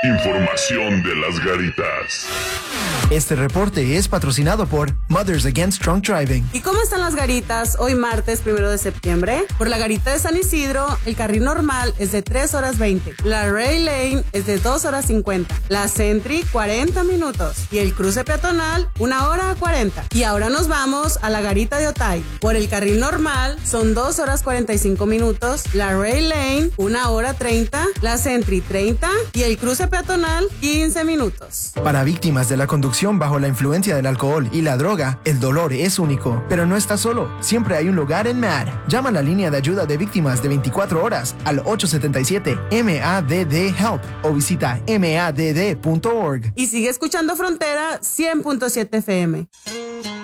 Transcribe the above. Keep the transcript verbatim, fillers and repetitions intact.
Información de las garitas. Este reporte es patrocinado por Mothers Against Drunk Driving. ¿Y cómo están las garitas hoy martes primero de septiembre? Por la garita de San Isidro, el carril normal es de tres horas veinte. La Ray Lane es de dos horas cincuenta. La Sentry, cuarenta minutos. Y el cruce peatonal, una hora cuarenta. Y ahora nos vamos a la garita de Otay. Por el carril normal son dos horas cuarenta y cinco minutos. La Ray Lane, una hora treinta. La Sentry, treinta. Y el cruce peatonal, quince minutos. Para víctimas de la conducción bajo la influencia del alcohol y la droga, el dolor es único, pero no estás solo. Siempre hay un lugar en M A D. Llama a la línea de ayuda de víctimas de veinticuatro horas al ocho siete siete M A D D Help o visita M A D D punto org. Y sigue escuchando Frontera cien punto siete F M.